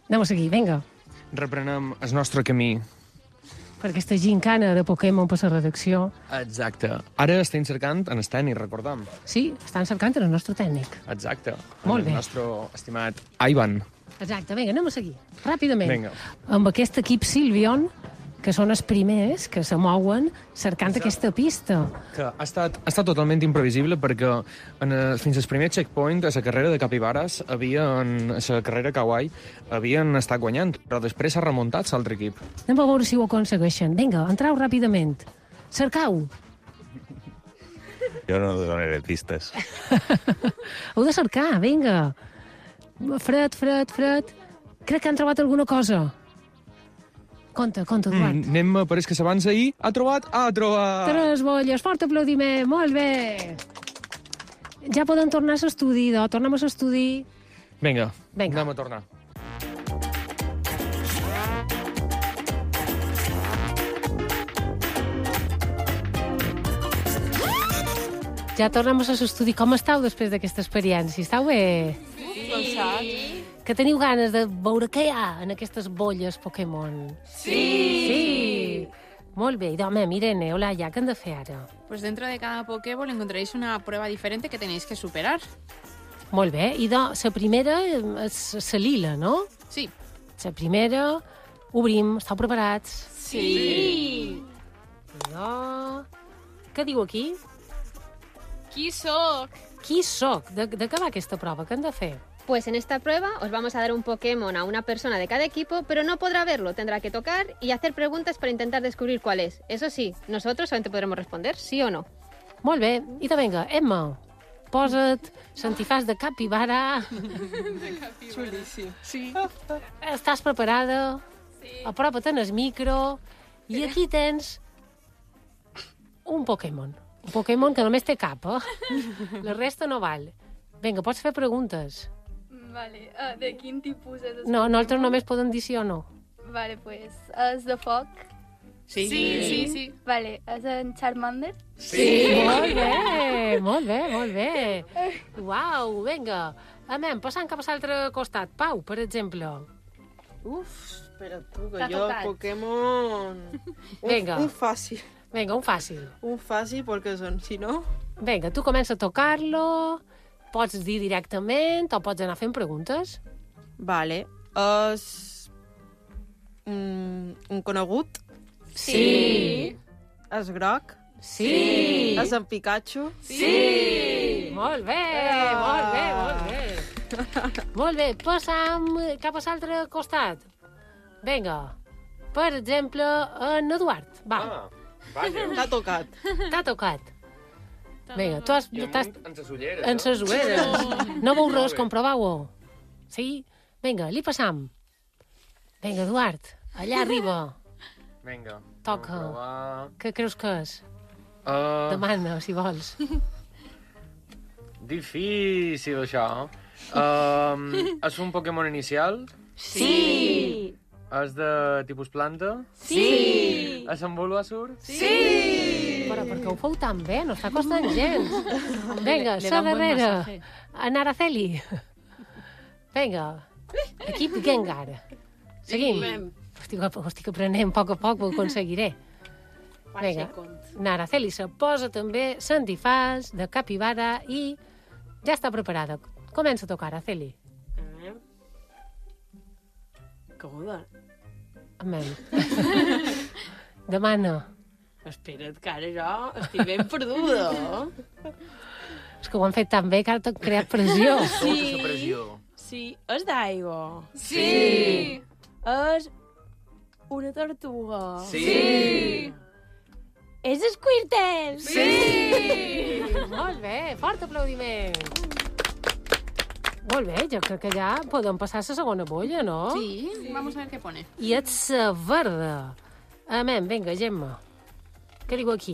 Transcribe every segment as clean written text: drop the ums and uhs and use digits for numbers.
Anem a seguir, vinga. Reprenem el nostre camí. Per aquesta gincana de Pokémon per la redacció. Exacte. Ara estem cercant en el tècnic, recordem. Sí, estan cercant el nostre tècnic. Exacte. Molt bé. El nostre estimat Ivan. Exacte, vinga, anem a seguir. Ràpidament. Vinga. Amb aquest equip Sylveon, que són els primers que se mouen cercant aquesta pista. Que ha estat totalment imprevisible perquè fins al primer checkpoint a la carrera de Capibares a la carrera Kawaii havien estat guanyant, però després s'ha remuntat l'altre equip. Anem a veure si ho aconsegueixen. Vinga, entreu ràpidament. Cercau. Jo no donaré pistes. Heu de cercar, vinga. Fred. Crec que han trobat alguna cosa. Conta, Eduard. Anem a pareix que s'abans ahir. Ha trobat. 3 bolles, fort aplaudiment, molt bé. Ja poden tornar a l'estudi, tornem a l'estudi. Vinga, Vinga. anem a tornar. Ja tornem a l'estudi. Com estàu després d'aquesta experiència? Estàu bé? Sí. Que teniu ganes de veure què hi ha en aquestes bolles Pokémon? Sí! Molt bé. Home, Irene, Olaya, què hem de fer ara? Pues dentro de cada Pokéball encontraréis una prueba diferente que tenéis que superar. Molt bé. I la primera és la lila, no? Sí. La primera, obrim. Estàu preparats? Sí. Jo... Què diu aquí? Qui sóc? Qui sóc? De què va aquesta prova? Què hem de fer? Pues en esta prueba os vamos a dar un Pokémon a una persona de cada equipo, pero no podrá verlo, tendrá que tocar y hacer preguntas para intentar descubrir cuál es. Eso sí, nosotros solamente podremos responder sí o no. Molt bé. I vinga, Emma, posa't l'antifàs de capibara. Xulíssim. Sí. Estàs preparada? Sí. Apropa't en el micro. I aquí tens un Pokémon. Un Pokémon que només té cap, La resta no val. Vinga, pots fer preguntes. Vale, de quin tipus és? No, nosaltres només podem dir sí o no. Vale, pues, és de foc? Sí. Vale, és en Charmander? Sí. Molt bé. Uau, vinga. Anem, passant cap a l'altre costat. Pau, per exemple. Espera tu, que T'ha jo tocat. Pokémon... Vinga. Un fàcil. Vinga, un fàcil. Un fàcil, perquè si no... Vinga, tu comença a tocar-lo, pots dir directament o pots anar fent preguntes. Vale. És... un conegut? Sí. És groc? Sí. És en Pikachu? Sí. Molt bé. Molt bé, passam cap a l'altre costat. Vinga. Per exemple, en Eduard. Va, T'ha tocat. t'ha tocat. Vinga, tu has... En les ulleres, En ses ulleres. No veus res, comprovau-ho. Sí? Vinga, li passam. Vinga, Eduard, allà arriba. Vinga. Toca. anem a provar. Què creus que és? Demana, si vols. Difícil, això. És un Pokémon inicial? Sí! És de tipus planta? Sí! És en Bulbasaur? Però per què ho feu tan bé? No està costant gens. Vinga, Le sa da un buen darrere. masaje. En Araceli. Vinga. Equip Gengar. Seguim. Estic aprenent a poc, ho aconseguiré. Vinga. Araceli se posa també l'antifàs de capibara i ja està preparada. Comença a tocar, Araceli. Coda. Amén. Demana. Espera't, que ara jo estic ben perduda. És que ho han fet tan bé que ha creat pressió. Tota la pressió. Sí, és d'aigua. Sí. És una tortuga. Sí. És Squirtle. Sí! Molt bé, fort aplaudiment. Molt bé, jo crec que ja podem passar a la segona bolla, no? Sí, vamos a ver qué pone. I ets verda. Amén, vinga, Gemma. Què diu aquí?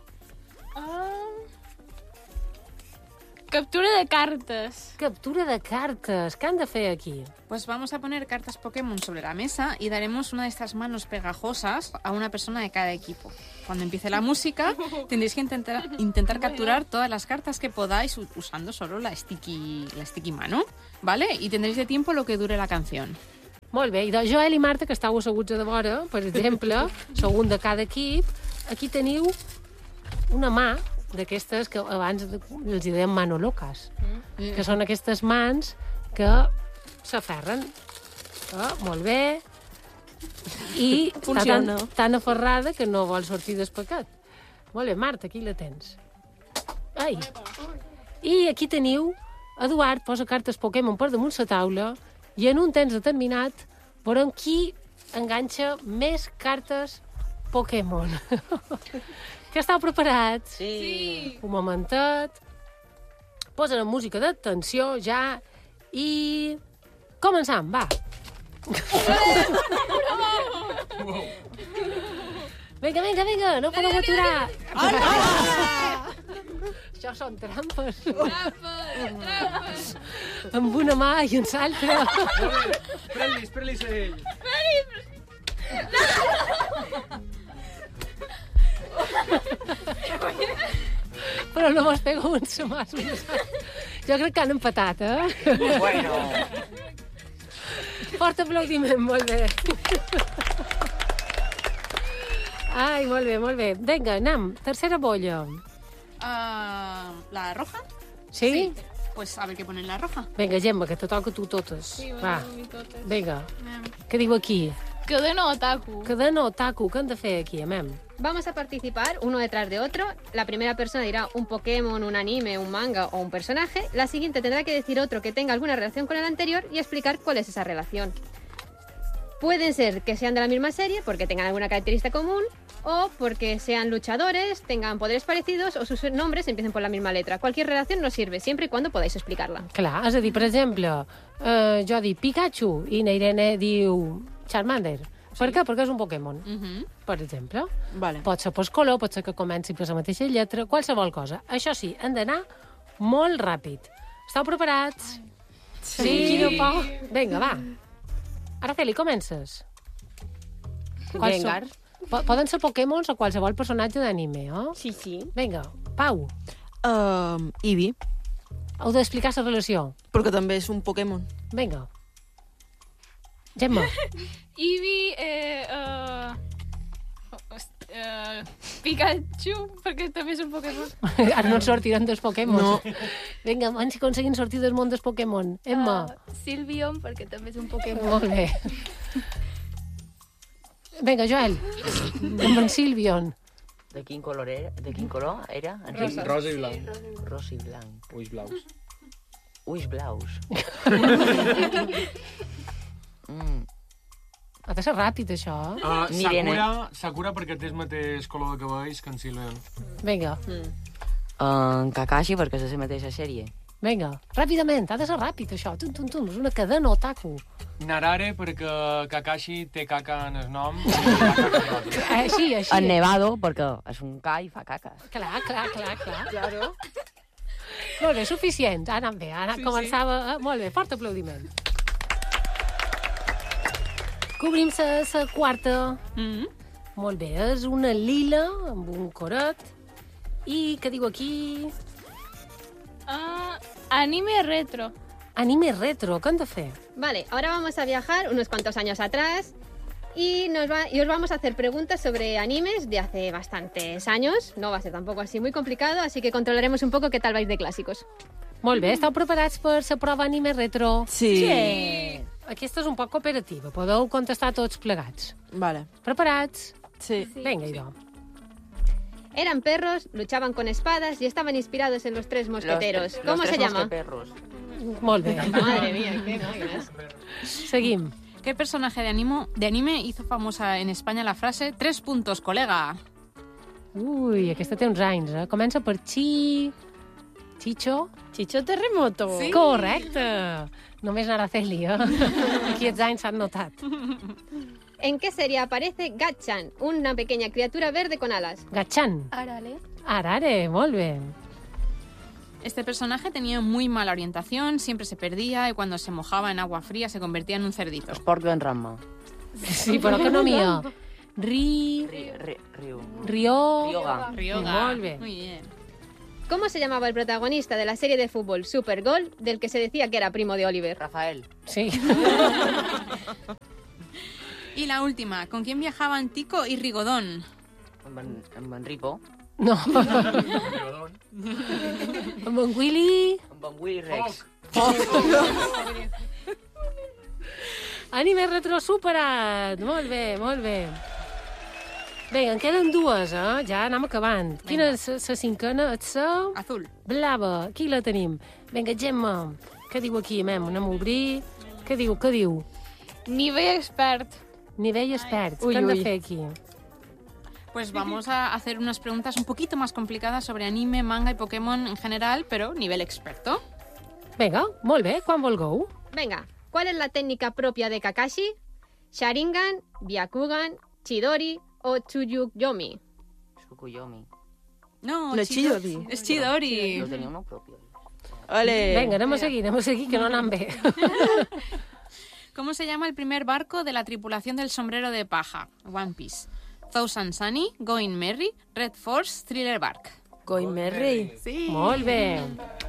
Captura de cartes. Captura de cartes. Què han de fer aquí? Pues vamos a poner cartas Pokémon sobre la mesa y daremos una de estas manos pegajosas a una persona de cada equipo. Cuando empiece la música, tendréis que intentar capturar todas las cartas que podáis usando solo la sticky mano, ¿vale? Y tendréis de tiempo lo que dure la canción. Molt bé, i de Joel i Marta, que estàu asseguts a de vora, per exemple, sou un de cada equip, aquí teniu una mà d'aquestes que abans els hi deien manolocas, que són aquestes mans que s'aferren. Molt bé. I Funciona. està tan aferrada que no vol sortir del paquet. Molt bé, Marta, aquí la tens. Ai. I aquí teniu, Eduard posa cartes Pokémon per damunt la taula i en un temps determinat veurem qui enganxa més cartes Pokémon. Que estàu preparats? Sí. Un momentet. Posen la música d'atenció ja i... Començam, va. Vinga, no podeu aturar. Això són trampes. Amb una mà i en l'altra. Pren-li ell. Però no mos pega un samàs. Jo crec que han empatat, Bueno. Fort aplaudiment, molt bé. Ai, molt bé. Vinga, anem. Tercera bolla. ¿La roja? Sí? Pues a ver qué pone en la roja. Vinga, Gemma, que te toca tu totes. Sí, Va, bueno, mi totes. vinga. Què diu aquí? Que de no otaku. Que de no otaku, què hem de fer aquí, amem? Vamos a participar uno detrás de otro. La primera persona dirá un Pokémon, un anime, un manga o un personaje. La siguiente tendrá que decir otro que tenga alguna relación con el anterior y explicar cuál es esa relación. Pueden ser que sean de la misma serie porque tengan alguna característica común o porque sean luchadores, tengan poderes parecidos o sus nombres empiecen por la misma letra. Cualquier relación nos sirve, siempre y cuando podáis explicarla. Clar, és a dir, per exemple, jo dic Pikachu i na Irene diu Charmander. Per què? Perquè és un Pokémon, per exemple. Vale. Pot ser per color, pot ser que comenci per la mateixa lletra, qualsevol cosa. Això sí, han d'anar molt ràpid. Esteu preparats? Sí. Quina por. Vinga, va. Araceli, comences. Gengar. Poden ser Pokémons o qualsevol personatge d'anime, oh? Sí. Vinga, Pau, Eevee, heu d'explicar la relació. perquè també és un Pokémon. Vinga. Gemma. Eevee, Pikachu, perquè també és un Pokémon. Ara no en sortiran dos Pokémons. No. Vinga, abans si aconseguim sortir del món dels Pokémon. Emma. Sylveon, perquè també és un Pokémon. Molt bé. Vinga, Joel. Amb en Sylveon. De quin color era? Rosa i blanc. Rosa i blanc. Ulls blaus. Ulls blaus. Ha de ser ràpid, això. Nirene. Sakura perquè té el mateix color de cabells que en Sylveon. Vinga, Kakashi, perquè és la mateixa sèrie. vinga. Ràpidament, ha de ser ràpid, això. Tum, tum, tum. És una cadena otaku. Narare perquè Kakashi té caca en el nom. Així. En Nevado, perquè és un ca i fa caca. Clar. Claro. Molt bé, suficient. Ha anat bé. Ara començava... Molt bé, fort aplaudiment. Cobrim la quarta. Molt bé, és una lila amb un coret. I què diu aquí? Anime retro. Anime retro, què hem de fer? Vale, ahora vamos a viajar unos cuantos años atrás y os vamos a hacer preguntas sobre animes de hace bastantes años. No va a ser tampoco así muy complicado, así que controlaremos un poco qué tal vais de clásicos. Molt bé, esteu preparats per la prova anime retro? Sí. Aquesta és un poc cooperativa, podeu contestar tots plegats. Vale. Preparats? Sí. Vinga, idò. Eran perros, luchaban con espadas y estaban inspirados en los tres mosqueteros. Los ¿Cómo tres se llama? mosqueperros. Molt bé. Madre mía, qué máquinas. Seguim. ¿Qué personaje de anime hizo famosa en España la frase 3 puntos, colega? Ui, aquesta té uns anys, eh? Comença per Chicho. Chicho Terremoto. Sí. Correcte. Només Araceli, eh? Aquí els anys s'han notat. ¿En qué serie aparece Gatchan, una pequeña criatura verde con alas? Gatchan. Arale. Arare, molt bé. Este personaje tenía muy mala orientación, siempre se perdía y cuando se mojaba en agua fría se convertía en un cerdito. Esport ben Ramma. Sí, però que no mia. Riu. Rio. Ryoga. Ryoga. Molt bé. Muy bien. ¿Cómo se llamaba el protagonista de la serie de fútbol Supergol, del que se decía que era primo de Oliver? Rafael. Sí. Y la última, ¿con quién viajaban Tico y Rigodón? En Manripo. No. Amb en Willy... Amb en Willy Rex. Anime retro superat. Molt bé, molt bé. Vinga, en queden dues, Ja anem acabant. Quina és la cinquena? És la... Azul. Blava. Aquí la tenim. Vinga, Gemma. Què diu aquí, mem? Anem a obrir. Què diu? Nivell expert. Nivell expert. Uy, Què hem de uy. fer aquí? Pues vamos a hacer unas preguntas un poquito más complicadas sobre anime, manga y Pokémon en general, pero nivel experto. Vinga, molt bé. Quan vulgueu. Venga, ¿cuál es la técnica propia de Kakashi? ¿Sharingan, Byakugan, Chidori o Tsukuyomi? Tsukuyomi. No, No, Chidori. Es Chidori. Yo tenía uno propio. Ole. Vinga, anem a seguir, que no anem bé. ¿Cómo se llama el primer barco de la tripulación del sombrero de paja? One Piece. Thousand Sunny, Going Merry, Red Force, Thriller Bark. Going Merry. Sí. Molt bé.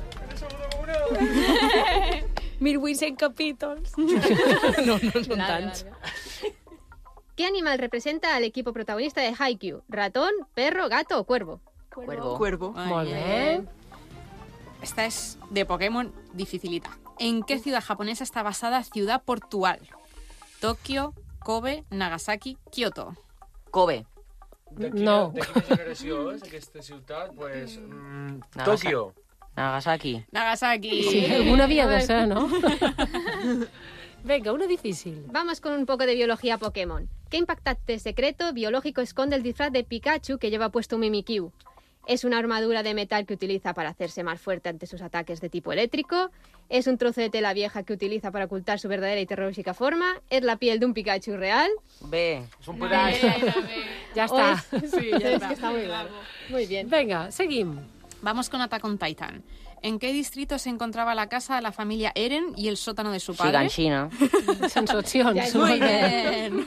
1800 capítols. No són tants. ¿Qué animal representa al equipo protagonista de Haikyuu? ¿Ratón, perro, gato o cuervo? Cuervo. Cuervo. Muy Molt bien. bé. Esta es de Pokémon dificilita. ¿En qué ciudad japonesa está basada Ciudad Portual? Tokio, Kobe, Nagasaki, Kioto. Kobe. No. De quina generació és aquesta ciutat? Pues, Tòquio. Nagasaki. Nagasaki. Sí, alguna havia de ser, no? Vinga, una difícil. Vamos con un poco de biología Pokémon. ¿Qué impactante secreto biológico esconde el disfraz de Pikachu que lleva puesto un Mimikyu? ¿Es una armadura de metal que utiliza para hacerse más fuerte ante sus ataques de tipo eléctrico? ¿Es un trozo de tela vieja que utiliza para ocultar su verdadera y terrorífica forma? ¿Es la piel de un Pikachu real? B. És un pedaç. Ja està. Sí, ya Es está. que está muy bien. Muy bien. Vinga, seguim. Vamos con Attack on Titan. ¿En qué distrito se encontraba la casa de la familia Eren y el sótano de su padre? Shiganshina. Sensacions. Muy Molt bé. bien.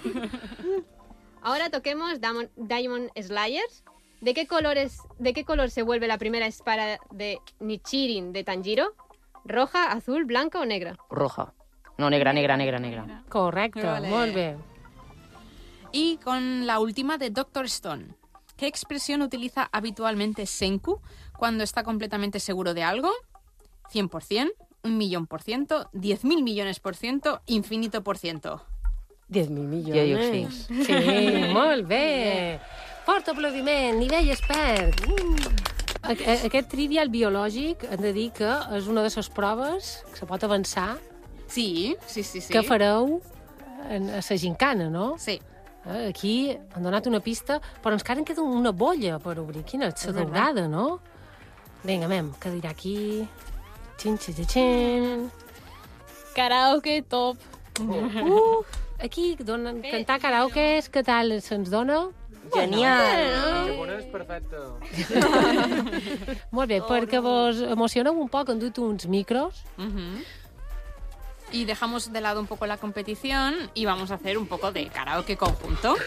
Ahora toquemos Diamond Slayers. ¿De qué color se vuelve la primera espada de Nichirin de Tanjiro? ¿Roja, azul, blanca o negra? Roja. No, negra. Correcte, Vale. molt bé. Y con la última de Doctor Stone. ¿Qué expresión utiliza habitualmente Senku cuando está completamente seguro de algo? 100%, 1.000.000%, 10.000 millones por ciento, infinito por ciento. 10.000 Jo dic milions. sí. Sí, molt bé. Fort aplaudiment, nivell expert. Aquest trivial biològic, hem de dir que és una de les proves que se pot avançar Sí. que fareu a la gincana, no? Sí. Aquí han donat una pista, però ens encara en queda una bolla per obrir. Quina és la daurada, no? Vinga, mem, què dirà aquí? Xin, xin, xin, xin. Karaoke top. Aquí cantar karaoke, què tal se'ns dona? Genial. Japonès perfecte. Molt bé, perquè vos emocioneu un poc, han dut uns micros. Ujú. Y dejamos de lado un poco la competición y vamos a hacer un poco de karaoke conjunto.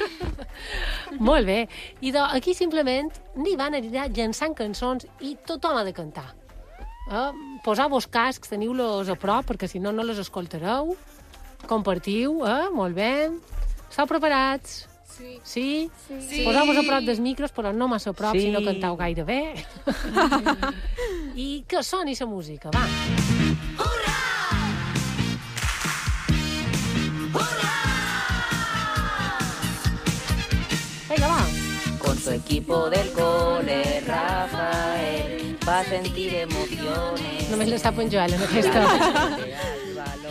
Molt bé. I aquí simplement n'hi van anirà llançant cançons i tothom ha de cantar. Poseu-vos cascs, teniu-los a prop, perquè si no, no les escoltareu. Compartiu, molt bé. Esteu preparats? Sí. Sí? Poseu-vos a prop dels micros, però no massa a prop, Sí. si no canteu gaire bé. I que soni la música, va. Vinga, va. Con su equipo del cole, Rafael va a sentir emociones. Només la sap en Joel, en aquesta.